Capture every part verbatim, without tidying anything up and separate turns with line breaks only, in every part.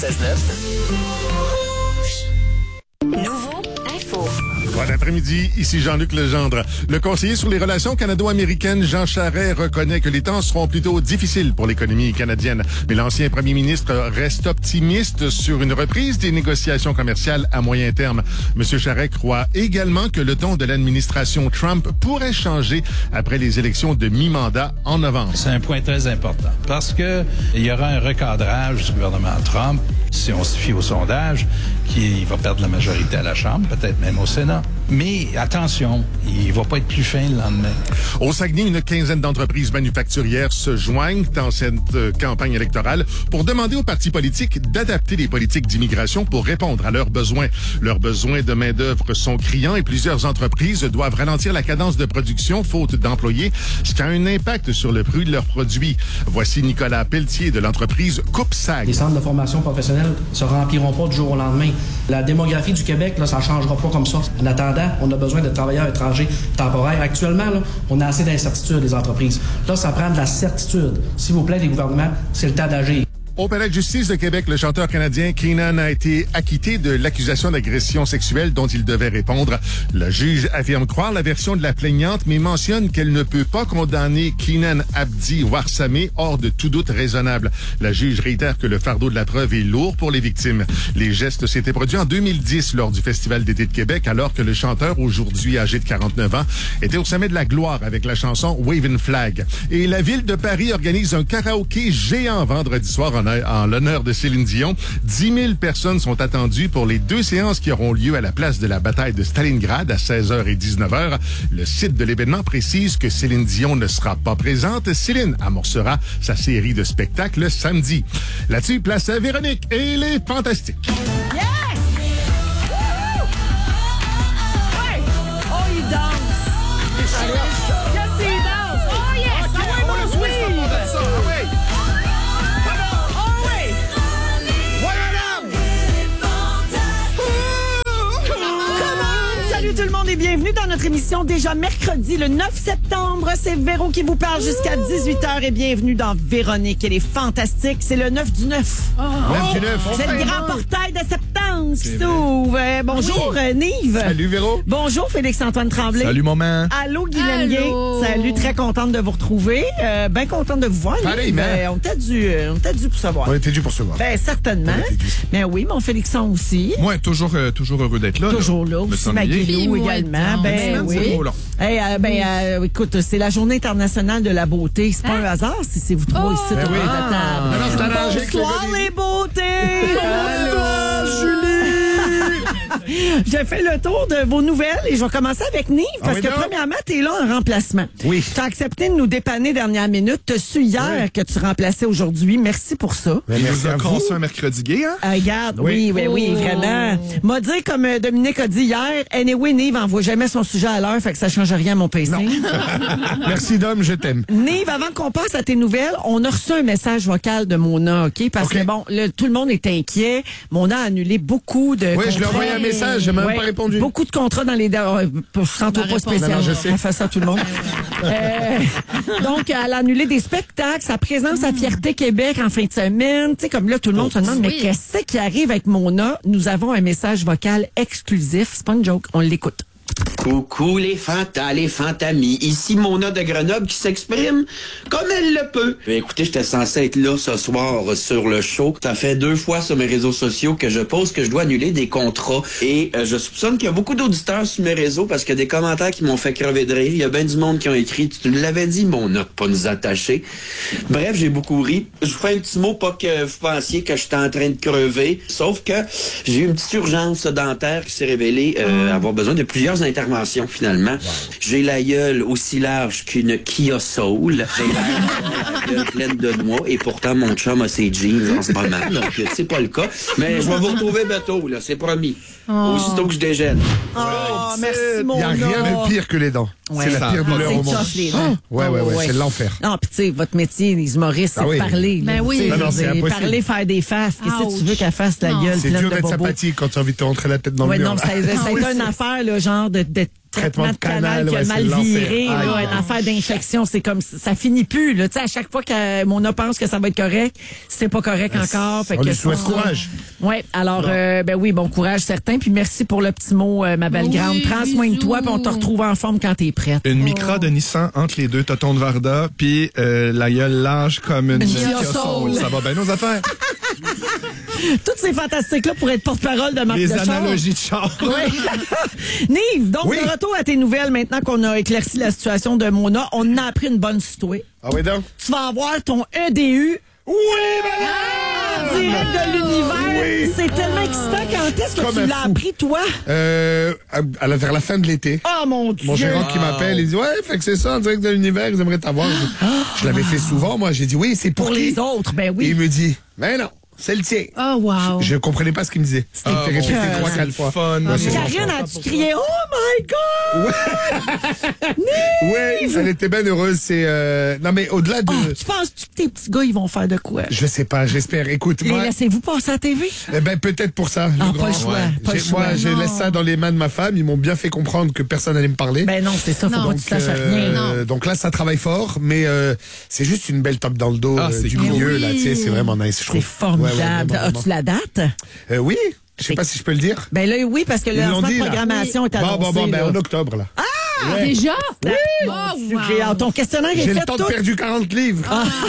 seize neuf.
Nouveau Info.
Bon après-midi, ici Jean-Luc Legendre. Le conseiller sur les relations canado-américaines, Jean Charest, reconnaît que les temps seront plutôt difficiles pour l'économie canadienne. Mais l'ancien premier ministre reste optimiste sur une reprise des négociations commerciales à moyen terme. Monsieur Charest croit également que le ton de l'administration Trump pourrait changer après les élections de mi-mandat en novembre.
C'est un point très important parce que il y aura un recadrage du gouvernement Trump, si on se fie au sondage, qui va perdre la majorité à la Chambre, peut-être même au Sénat. Mais attention, il va pas être plus fin le lendemain.
Au Saguenay, une quinzaine d'entreprises manufacturières se joignent dans cette euh, campagne électorale pour demander aux partis politiques d'adapter les politiques d'immigration pour répondre à leurs besoins. Leurs besoins de main-d'œuvre sont criants et plusieurs entreprises doivent ralentir la cadence de production faute d'employés, ce qui a un impact sur le prix de leurs produits. Voici Nicolas Pelletier de l'entreprise Coupe-Sag.
Les centres de formation professionnelle se rempliront pas du jour au lendemain. La démographie du Québec, là, ça changera pas comme ça. En attendant, on a besoin de travailleurs étrangers temporaires. Actuellement, là, on a assez d'incertitudes, les entreprises. Là, ça prend de la certitude. S'il vous plaît, les gouvernements, c'est le temps d'agir.
Au palais de justice de Québec, le chanteur canadien Keenan a été acquitté de l'accusation d'agression sexuelle dont il devait répondre. Le juge affirme croire la version de la plaignante, mais mentionne qu'elle ne peut pas condamner Keenan Abdi Warsameh hors de tout doute raisonnable. La juge réitère que le fardeau de la preuve est lourd pour les victimes. Les gestes s'étaient produits en deux mille dix lors du Festival d'été de Québec, alors que le chanteur, aujourd'hui âgé de quarante-neuf ans, était au sommet de la gloire avec la chanson Wavin' Flag. Et la ville de Paris organise un karaoké géant vendredi soir en en l'honneur de Céline Dion. dix mille personnes sont attendues pour les deux séances qui auront lieu à la place de la bataille de Stalingrad à seize heures et dix-neuf heures. Le site de l'événement précise que Céline Dion ne sera pas présente. Céline amorcera sa série de spectacles samedi. Là-dessus, place à Véronique et les Fantastiques.
Yes! Ouais! Oh, il danse! Yes, il danse! Oh, yes! Ah ouais, mon Louis! Tout le monde est bienvenue dans notre émission déjà mercredi le neuf septembre. C'est Véro qui vous parle jusqu'à dix-huit heures et bienvenue dans Véronique. Elle est fantastique. C'est le neuf du neuf. Oh.
neuf du neuf.
C'est le grand portail de septembre qui s'ouvre. Euh, bonjour oui. Nive.
Salut Véro.
Bonjour Félix-Antoine Tremblay.
Salut maman.
Allô Guy Lenguet. Salut, très contente de vous retrouver. Euh, bien contente de vous voir.
Pareil,
ben, on t'a dû, on t'a dû pour se voir.
On était dû pour se voir.
Ben certainement. Mais oui, mon Félixon aussi.
Moi, toujours, euh, toujours heureux d'être là.
Toujours là,
là
aussi Maguilou également. Ben oui. Hey, euh, ben euh, écoute, c'est la Journée internationale de la beauté. C'est pas hein? un hasard si c'est vous trois oh, ici
ben
autour
oui.
de la table.
Non, non, c'est arrangé.
Bonsoir les beautés. Bonsoir Julie. J'ai fait le tour de vos nouvelles et je vais commencer avec Nive parce ah oui, que non? premièrement, t'es là en remplacement.
Oui.
T'as accepté de nous dépanner dernière minute. T'as su hier oui. que tu remplaçais aujourd'hui. Merci pour ça.
Ben, merci à vous. C'est un mercredi gay, hein?
Euh, regarde, oui, oui, oui, oui, vraiment. M'a dit, comme Dominique a dit hier, anyway, Nive envoie jamais son sujet à l'heure, fait que ça change rien à mon P C.
Merci Dom, je t'aime.
Nive, avant qu'on passe à tes nouvelles, on a reçu un message vocal de Mona, OK? Parce okay. que bon, le, tout le monde est inquiet. Mona a annulé beaucoup de
Oui,
contrats.
je lui ai envoyé un message, j'ai même ouais, pas répondu.
Beaucoup de contrats dans les... Euh, sans toi pas spécial. Non, non, je sais. On fait ça à tout le monde. euh, donc, elle a annulé des spectacles, sa présence à Fierté Québec en fin de semaine. Tu sais, comme là, tout le monde oh, se demande, oui. mais qu'est-ce qui arrive avec Mona? Nous avons un message vocal exclusif. C'est pas une joke, on l'écoute.
Coucou les fantas, les fantamis. Ici Mona de Grenoble qui s'exprime comme elle le peut. Écoutez, j'étais censé être là ce soir sur le show. Ça fait deux fois sur mes réseaux sociaux que je pose que je dois annuler des contrats. Et euh, je soupçonne qu'il y a beaucoup d'auditeurs sur mes réseaux parce qu'il y a des commentaires qui m'ont fait crever de rire. Il y a bien du monde qui ont écrit « Tu nous l'avais dit, Mona, de pas nous attacher. » Bref, j'ai beaucoup ri. Je vous fais un petit mot, pas que vous pensiez que j'étais en train de crever. Sauf que j'ai eu une petite urgence dentaire qui s'est révélée euh, mmh. avoir besoin de plusieurs interventions finalement. Wow. J'ai la gueule aussi large qu'une Kia Soul. J'ai la gueule pleine de noix et pourtant mon chum a ses jeans en ce moment. Donc c'est pas le cas. Mais je vais vous retrouver bientôt, là, c'est promis. Oh. Aussitôt que je dégène.
Oh, ouais. Merci mon
gars. Il n'y a rien de pire que les dents. Ouais. C'est la pire douleur au monde.
C'est tough, les dents.
Ouais, ouais, ouais, ouais. C'est l'enfer.
Non, puis tu sais, votre métier, les humoristes, c'est ah oui. de parler.
Ben oui.
Non, non, c'est impossible.
Parler, faire des faces. Qu'est-ce que tu veux qu'elle fasse la non. gueule pleine de bobos?
C'est dur d'être sympathique quand tu as envie de te rentrer la tête dans
ouais,
le mur.
Non, ça, ça a été une affaire, là, genre de, de traitement de canal qui a
ouais,
mal
c'est
viré,
l'enfer.
là,
Ah,
une affaire d'infection, c'est comme ça finit plus. Là. Tu sais, à chaque fois que Mona pense que ça va être correct, c'est pas correct encore. Fait
on
que
lui souhaite courage.
Oui, alors, euh, ben oui, bon courage certain. Puis merci pour le petit mot, euh, ma belle
Oui,
grande. Prends soin de toi,
bisous.
puis on te retrouve en forme quand t'es prête.
Une micra de Nissan entre les deux totons de Varda, puis euh, la gueule large comme une,
Une
Kia
Soul.
Soul. Ça va bien nos affaires.
Toutes ces fantastiques-là pour être porte-parole de Marc
Les
Deschamps.
analogies de char.
Oui. Nive, donc
Oui.
de retour à tes nouvelles, maintenant qu'on a éclairci la situation de Mona, on a appris une bonne située.
Ah oui, donc?
Tu vas avoir ton E D U
Oui,
en direct de l'univers.
Oui.
C'est tellement excitant. Quand est-ce que
Comme
tu
un
l'as
fou.
appris, toi?
Euh, à, à la- vers la fin de l'été.
Oh mon Dieu!
Mon gérant qui m'appelle, il dit ouais, fait que c'est ça en direct de l'univers, ils aimeraient t'avoir. Je, je l'avais fait souvent, moi. J'ai dit oui, c'est pour,
Pour
qui?
les autres, ben
Et
oui.
il me dit, mais non, c'est le tien.
Oh, wow.
Je comprenais pas ce qu'il me disait. C'était
Ah,
fait répéter
mon
trois,
Dieu.
quatre fois.
Fun.
Ouais, c'est
Karine,
bon.
as-tu crié « Oh my God!
Oui, elle était bien heureuse. C'est euh... non mais au-delà de,
Oh, tu penses-tu que tes petits gars, ils vont faire de quoi?
je sais pas, j'espère. Écoute,
Les
moi,
laissez-vous passer à la T V?
eh ben peut-être pour ça.
Ah,
le
pas
grand.
le choix, pas le
J'ai-
choix.
Moi, je
Non.
laisse ça dans les mains de ma femme. Ils m'ont bien fait comprendre que personne n'allait me parler.
Ben non, c'est ça, faut
Non.
pas que tu saches
Euh,
rien.
donc là, ça travaille fort, mais euh, c'est juste une belle tape dans le dos
Ah,
euh,
c'est
du
cool.
milieu, là,
Oui.
tu sais, c'est vraiment nice, je
C'est
trouve.
formidable.
Ouais, ouais, vraiment,
As-tu la date?
Euh, oui, je sais pas si je peux le dire.
Ben là, oui, parce que le
Ils l'ont
lancement de
dit, là.
programmation est
Bon,
annoncé.
bon, bon, ben
là.
en octobre, là.
Ah, déjà? Oui! Oh,
J'ai-
wow.
Ton questionnaire est
J'ai
fait
le temps
tout.
de perdu quarante livres.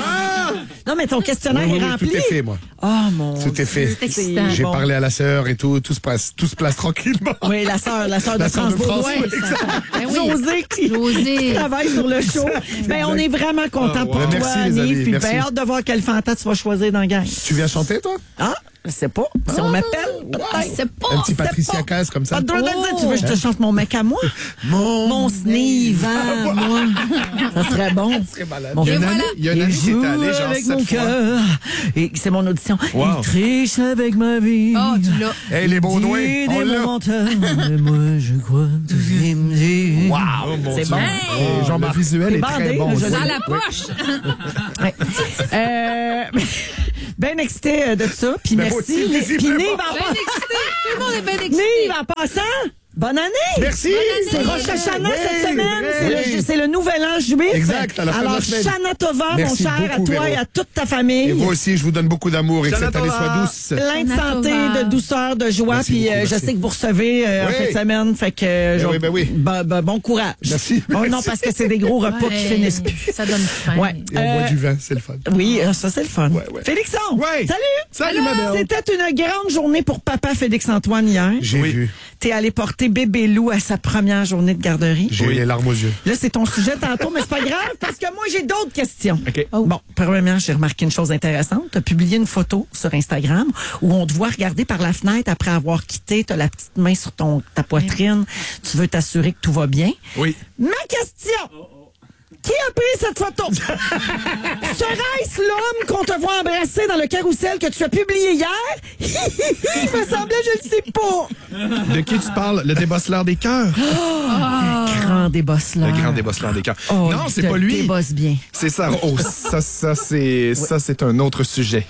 Non, mais ton questionnaire
Oui, oui,
est
oui,
rempli.
tout est fait, moi.
Oh mon
Tout est fait.
C'est excitant.
J'ai
bon.
parlé à la sœur et tout, tout se passe, tout se place tranquillement.
Oui, la sœur, la sœur de
La sœur
France
de France,
Baudouin.
oui, exact.
Ben oui.
José qui
José.
travaille sur le show. Ben, on est vraiment content pour
Ben,
toi,
merci, les
Nive.
amis,
Puis
merci.
ben, hâte de voir quel fantasme tu vas choisir dans la gang.
Tu viens chanter, toi?
Ah, je sais pas. Si on m'appelle, peut-être.
C'est pas.
Un petit
c'est
Patricia
pas-
Cass comme ça?
Pas de droit de le dire.
Oh.
Tu veux que je te chante mon mec à moi?
Mon,
Mon snive à moi. Ça serait bon.
serait malade.
Mon
Il y a une
Et
année,
voilà.
il y a une année qui est allée, genre,
avec mon
sept fois.
cœur. Et c'est mon audition.
Wow.
Il triche avec ma vie.
Oh, tu l'as.
Hey, les Baudouins,
Dit
on
des
l'a.
mots menteurs, mais moi je crois tout ce qu'il me dit.
Wow,
C'est bon.
Hey, Jean-Marc.
Le visuel
T'es
est
bandé,
très bon.
je
aussi.
Dans la poche.
Ouais. Euh, ben excité euh, de ça. Puis
Ben, moi
merci.
aussi,
Puis
visiblement.
Nive en
Ben
passant.
excité. Tout le monde est bien excité.
Nive en passant. Bonne année!
Merci!
C'est Rosh Hashanah
Oui,
cette semaine.
oui.
C'est le, c'est le nouvel an juif.
Exact, à la fin de la
Alors,
semaine.
Shana Tova, mon
Merci
cher, à
beaucoup,
toi
Véro.
et à toute ta famille.
Et vous aussi, je vous donne beaucoup d'amour et que
Shana
cette année
Tova.
soit douce.
Plein de
Shana
santé,
Tova.
de douceur, de joie.
Merci
Puis
beaucoup,
euh, je
merci.
sais que vous recevez euh, en
Oui.
fin de semaine. Fait que euh,
Ben
je-
oui, ben oui.
ben- ben, bon courage.
Merci,
Oh, non,
merci.
parce que c'est des gros repas qui
Ouais.
finissent plus.
Ça donne faim.
Ouais.
Et on boit
Euh,
du vin, c'est le fun.
Oui, euh, ça c'est le fun.
Ouais, ouais.
Félixon!
Ouais.
Salut!
Salut, ma belle.
C'était une grande journée pour papa Félix-Antoine hier.
J'ai
Oui.
vu.
T'es allé porter bébé Lou à sa première journée de garderie.
J'ai eu
Oui.
les larmes aux yeux.
Là, c'est ton sujet tantôt, mais c'est pas grave parce que moi, j'ai d'autres questions.
OK.
Bon, premièrement, j'ai remarqué une chose intéressante. Tu as publié une photo sur Instagram où on te voit regarder par la fenêtre après avoir quitté. Tu as la petite main sur ton, ta poitrine. Tu veux t'assurer que tout va bien.
Oui.
Ma question! Qui a pris cette photo? Serait-ce l'homme qu'on te voit embrasser dans le carrousel que tu as publié hier? Il me semblait, je ne sais pas.
De qui tu parles? Le débosseleur des cœurs.
Le grand débosseleur.
Le grand débosseleur des cœurs.
Oh,
non,
il
c'est
te
pas lui.
débosse bien.
C'est ça. Oh, ça, ça, c'est, ça, c'est un autre sujet.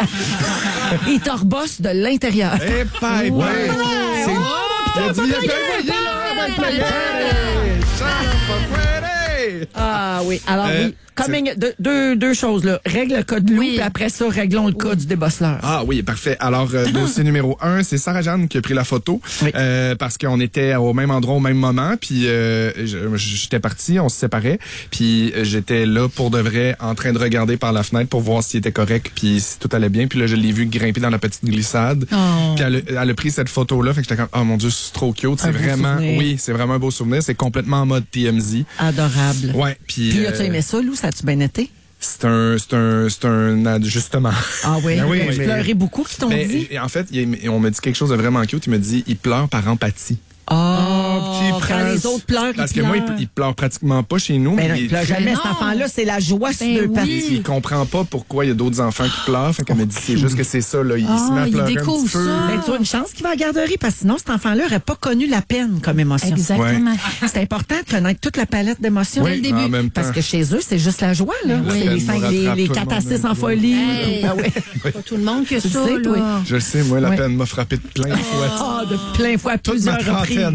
Il te rebosse de l'intérieur.
Eh, bye,
Ouais.
C'est- Il a dit, il a fait, voyez là, ben, play party. Shut up, pretty.
Ah oui. Alors
Euh,
oui. Coming, deux, deux, deux choses, là. Règle le code loup,
Oui.
puis après ça, réglons le cas du débosseleur.
Ah oui, parfait. Alors, euh, dossier numéro un, c'est Sarah-Jeanne qui a pris la photo
Oui.
euh, parce qu'on était au même endroit au même moment, puis euh, je- j'étais parti, on se séparait, puis j'étais là pour de vrai en train de regarder par la fenêtre pour voir s'il était correct, puis si tout allait bien, puis là, je l'ai vu grimper dans la petite glissade,
Oh.
puis elle, a- elle a pris cette photo-là, fait que j'étais comme, oh mon Dieu, c'est trop cute,
Un
c'est
beau
vraiment,
souvenir.
oui, c'est vraiment un beau souvenir, c'est complètement en mode T M Z.
Adorable.
Ouais, puis...
Puis as-tu
euh,
aimé ça, Lou? Ça a-tu bien été?
c'est un, c'est un, c'est un ajustement.
Ah oui?
Ben oui,
Tu
mais-
pleurais beaucoup qui t'ont
Mais,
dit?
en fait, il- on me dit quelque chose de vraiment cute. Il me dit, il pleure par empathie.
Oh,
petit
quand
prince.
les autres pleurent,
Parce
ils
que moi,
pleurent.
il, il pleure pratiquement pas chez nous.
Ben non,
mais
il pleure jamais,
Mais
cet
non.
enfant-là. C'est la joie sur
Ben
deux
oui.
pattes.
il, il comprend pas pourquoi il y a d'autres enfants qui pleurent. Fait qu'elle me dit, c'est juste que c'est ça, là. Il se met à
il
pleurer un
découvre
petit peu.
ça.
Ben, tu as une chance qu'il va à la garderie, parce que sinon, cet enfant-là n'aurait pas connu la peine comme émotion.
Exactement.
C'est important de connaître toute la palette d'émotions.
Dès le début.
En même temps.
Parce que chez eux, c'est juste la joie, là.
Oui.
C'est les,
La
cinq,
peine
les,
me
les
rattrape
quatre
tout
à
le
six
monde.
en folie.
Hey.
Ah ouais.
Pas tout le monde que
Tu
ça,
sais, toi.
là.
Je le sais, moi, la
Ouais.
peine m'a frappé de plein de fois.
Ah, de plein fois,
Toute
plusieurs
ma
reprises.
trentaine, ma belle.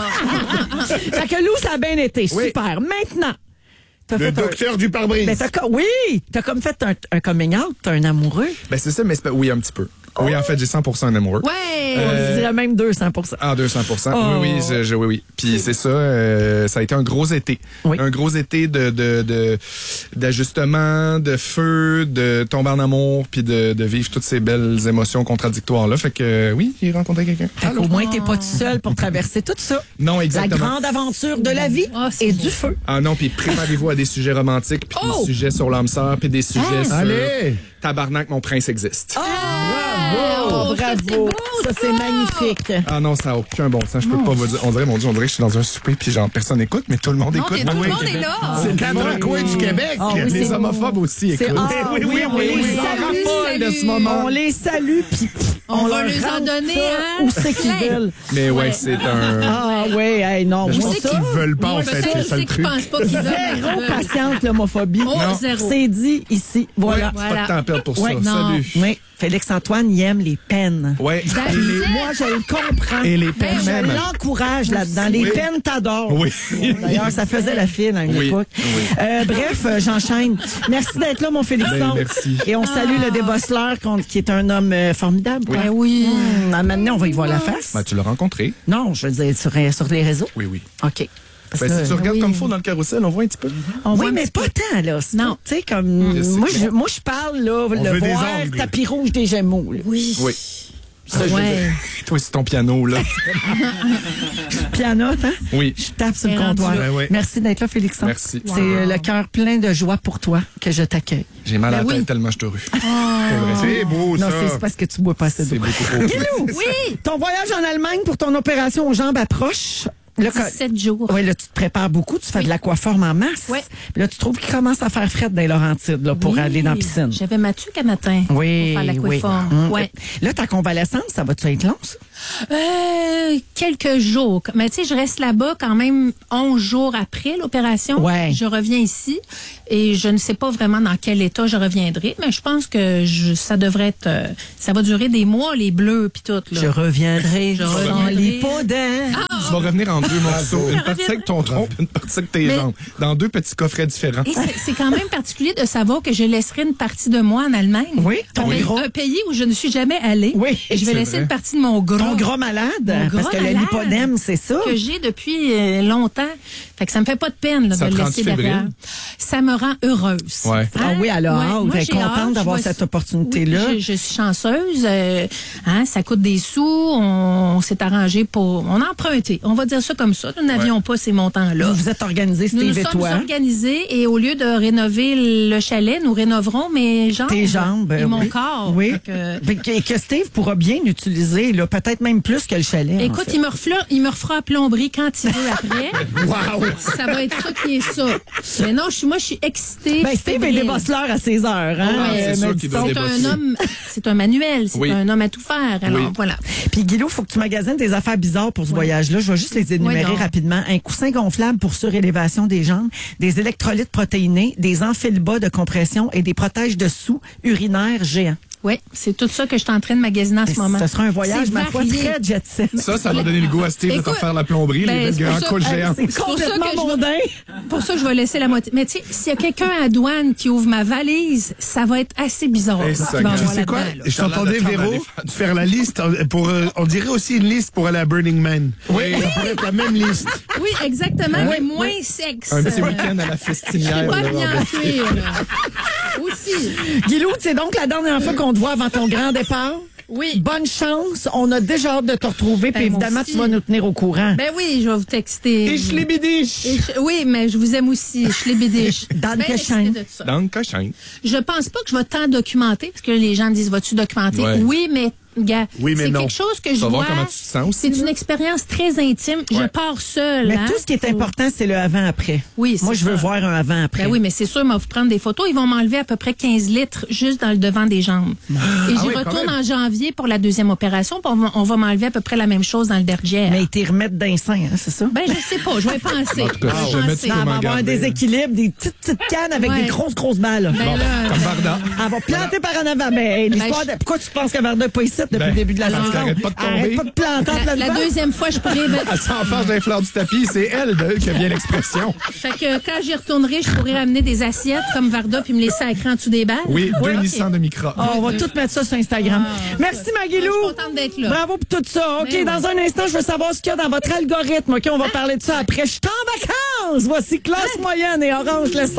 Fait que Lou, ça a bien été.
Oui.
Super. Maintenant, t'as
Le
fait
docteur
un...
du pare-brise.
Ben, t'as co- oui, t'as comme fait un, un coming out, t'as un amoureux.
Ben, c'est ça, mais c'est pas... oui, un petit peu. Oui, en fait, j'ai cent pour cent un amoureux.
Ouais.
Euh,
Je dirais même deux cents pour cent.
Ah, deux cents pour cent.
Oh.
Oui, oui, je, je- oui, oui. Puis c'est ça, euh, ça a été un gros été.
Oui.
Un gros été de, de, de, d'ajustement, de feu, de tomber en amour, puis de, de vivre toutes ces belles émotions contradictoires-là. Fait que, euh, oui, j'ai rencontré quelqu'un.
Fait qu'au moins, t'es pas tout seul pour traverser tout ça.
Non,
La
exactement.
grande aventure de la vie
Ah, c'est
et
beau.
du feu.
Ah non, puis préparez-vous à des sujets romantiques, puis
Oh!
des sujets sur l'âme sœur, puis des sujets sur
Allez!
tabarnak, mon prince existe.
Oh,
ça, c'est
bravo.
beau,
Ça, c'est magnifique.
Ah non, ça n'a aucun bon sens. Je peux pas vous dire. On dirait, mon Dieu, on dirait que je suis dans un souper, puis genre, personne n'écoute, mais tout le monde
Non,
écoute.
t'es- tout
Oui,
le monde
oui.
est là.
C'est quatre coins du Québec.
Ah oui,
Les
c'est-
homophobes aussi
C'est-
écoutent.
ah, oui, oui, on les
On
salue.
raffole de ce
salut.
moment.
On les salue, puis
On va
leur
les en
rend
donner,
ça
hein?
où c'est qu'ils
Plein.
veulent.
Mais ouais,
Ouais.
c'est un.
Ah oui, hey, non,
Je
moi,
pense
ça,
qu'ils veulent pas, en fait.
Peut-être
C'est ça le
qu'ils
truc.
pensent pas qu'ils veulent.
zéro patiente l'homophobie.
Oh,
Non.
zéro.
C'est dit ici, voilà.
Pas
Voilà.
de temps à perdre pour
Ouais,
ça.
non.
Salut.
Oui, Félix-Antoine, il aime les peines.
Ouais.
That's
Et les-
it.
Moi, je le comprends.
Et les peines
Je
même.
l'encourage là-dedans. Les
Oui.
peines, t'adores.
Oui.
D'ailleurs, ça faisait la file à une
Oui,
époque.
oui.
Euh, bref, euh, j'enchaîne. Merci d'être là, mon Félixon.
Ben, merci.
Et on salue le débosseleur qu'on- qui est un homme euh, formidable. quoi.
Ben oui.
Hum, à maintenant, on va y voir la face.
Ben, tu l'as rencontré.
Non, je veux dire sur, sur les réseaux.
Oui, oui.
OK. Parce
Ben,
que
si
là,
tu regardes
oui.
comme faut dans le carrousel, on voit un petit peu.
on
voit
oui,
un
mais
petit
pas
peu.
tant, là. C'est
Non.
pas- Tu sais, comme.
Je sais
Moi,
que-
je, moi, je parle, là, le
veut des
voir,
ongles.
tapis rouge des Gémeaux. là.
Oui.
Oui.
Ça, je veux
Ouais.
dire.
Toi, c'est ton piano, là.
Pianote, hein?
Oui.
Je tape sur le
Elle est
comptoir.
rendue
là. Ben oui.
Merci d'être là, Félixon.
Merci.
C'est euh, le cœur plein de joie pour toi que je t'accueille.
J'ai mal à la
Ben
tête
oui.
tellement je te rue.
C'est beau,
Non,
ça.
c'est c'est parce que tu bois pas assez
C'est
d'eau.
beaucoup trop.
Guilou,
Oui.
ton voyage en Allemagne pour ton opération aux jambes approche. Là, quand-
dix-sept jours.
Oui, là, tu te prépares beaucoup, tu fais de l'aquaforme en masse.
Oui.
Puis là, tu trouves qu'il commence à faire fret dans les Laurentides là, pour
Oui.
aller dans la piscine.
J'avais ma tuque à matin.
Oui,
Pour faire
oui.
l'aquaforme.
Hum.
Ouais.
Là, ta convalescence, ça va-tu être long, ça?
Euh, quelques jours. Mais tu sais, je reste là-bas quand même onze jours après l'opération.
Ouais.
Je reviens ici et je ne sais pas vraiment dans quel état je reviendrai, mais je pense que je, ça devrait être... euh, ça va durer des mois, les bleus puis tout. Là.
Je reviendrai
Je
sans
reviendrai.
l'hypodème.
Tu vas revenir en deux morceaux. Une partie avec ton tronc, puis une partie avec tes
Mais-
jambes. Dans deux petits coffrets différents.
Et c'est- c'est quand même particulier de savoir que je laisserai une partie de moi en Allemagne.
Oui, ton
un,
gros.
un pays où je ne suis jamais allée.
Oui,
Et je vais
c'est
laisser
vrai.
une partie de mon gros.
Ton gras malade,
Mon gras
parce que le
malade.
lipodème, c'est ça.
Que j'ai depuis euh, longtemps. Fait que ça me fait pas de peine là,
Ça
de
te
le
rend-tu
laisser derrière.
fébrile?
Ça me rend heureuse.
Ouais.
Ah oui, alors,
Ouais.
ah,
Moi,
elle est
j'ai
contente
hâte,
d'avoir
je vais-
cette opportunité-là.
Oui, je, je suis chanceuse. euh, hein, ça coûte des sous. On, on s'est arrangé pour... On a emprunté. On va dire ça comme ça. Nous n'avions pas ces montants-là.
Vous vous êtes organisés,
Nous
Steve
nous
et
sommes
toi.
organisés et au lieu de rénover le chalet, nous rénoverons mes jambes.
Tes jambes.
Et
euh,
mon
oui.
corps.
Oui.
Fait que-
Ben, que, que Steve pourra bien utiliser, là, peut-être même plus que le chalet. en
Écoute,
fait.
il me, refera, il me refera plomberie quand il veut après.
Wow!
Ça va être ça qui est ça. Mais non, je suis, moi, je suis excitée.
Ben,
je suis
Steve est
fébrile.
débosseleur à seize heures. Hein?
Ah, c'est
Euh,
sûr
me
qu'il
dit-on.
doit
C'est un
débosser.
homme, c'est un manuel, c'est
Oui.
un homme à tout faire. Alors,
Oui.
voilà.
Puis Guilou, faut que tu magasines des affaires bizarres pour ce voyage-là. Je vais juste les énumérer
Ouais, donc.
rapidement. Un coussin gonflable pour surélévation des jambes, des électrolytes protéinés, des enfilbas de compression et des protèges de sous urinaires géants.
Oui, c'est tout ça que je suis en train de magasiner en ce moment.
Ce sera un voyage,
C'est
ma foi,
varié.
très jet set.
Ça, ça va donner le goût à Steve de te
Écoute,
faire la plomberie,
ben,
les
c'est
grands
pour ça-
coups
Hey,
géants.
C'est
pour ça
complètement
que je vais-
mondain.
Pour ça, je vais laisser la moitié. Mais tu sais, s'il y a quelqu'un à la douane qui ouvre ma valise, ça va être assez bizarre.
Eh,
ce
ça
qu'il va
gagne.
avoir
Tu sais quoi?
là-dedans, là.
Je t'entendais,
T'as l'air de
Véro,
t'en aller
faire la liste euh, pour, euh, on dirait aussi une liste pour aller à Burning Man.
Oui.
Ça pourrait être la même liste.
Oui, exactement, mais moins sexe.
Un petit
Euh,
week-end à la
Je
festinière.
suis pas
là,
bien
en
en cuir, là. Aussi.
Guilou, c'est donc la dernière fois qu'on te voit avant ton grand départ.
Oui.
Bonne chance. On a déjà hâte de te retrouver. Puis
Ben, moi
évidemment,
aussi.
tu vas nous tenir au courant.
Ben oui, je vais vous texter.
Et je les bidiche.
Et je- Oui, mais je vous aime aussi. Je les bédiche.
Dans le
Ben
cachin.
excitée de ça.
Dans le cochon.
Je pense pas que je vais tant documenter, parce que les gens me disent, vas-tu documenter?
Ouais.
Oui, mais, gars,
Oui, mais
c'est
non.
quelque chose que je
Tu vas
vois.
voir comment tu te sens aussi.
C'est une expérience très intime. Je
Ouais.
pars seule.
Mais
hein,
tout ce qui est
pour-
important, c'est le avant-après.
Oui,
Moi,
c'est
je veux
ça.
voir un avant-après.
Ben oui, mais c'est sûr, ils vont vous prendre des photos. Ils vont m'enlever à peu près quinze litres juste dans le devant des jambes. Et
Ah
j'y
oui, quand
retourne
même.
en janvier pour la deuxième opération. Puis on va, on va m'enlever à peu près la même chose dans le derrière.
Mais ils t'y remettent d'un sein, hein, c'est ça?
Ben, je sais pas. Je vais y penser.
En tout cas,
Je
si
vais
jamais
penser.
tu peux
Elle va
m'en
avoir un
garder.
déséquilibre, des petites, petites cannes avec
Ouais.
des grosses, grosses balles.
Ben là,
Comme
ben-
Varda.
Elle va planter par en avant. Mais hey, l'histoire
Ben, je-
de... Pourquoi tu penses que Varda n'est pas ici? assiettes depuis
Ben,
le début de la
parce
saison.
qu'elle arrête pas de tomber.
Arrête pas de planter en
La,
pleine
la
face.
deuxième fois, je pourrais...
Elle s'enfarge dans les fleurs du tapis. C'est elle de, qui vient l'expression.
Fait que quand j'y retournerai, je pourrais amener des assiettes comme Varda puis me laisser à écran en dessous des balles.
Oui, deux
ok.
Nissan de micro.
Oh, on va tout mettre ça sur Instagram.
Ah,
Merci, Maguilou.
Je suis contente d'être là.
Bravo pour tout ça. OK,
Ben
dans un instant, je veux savoir ce qu'il y a dans votre algorithme. OK, on va parler de ça après. Je suis en vacances. Voici Classe Moyenne et Orange le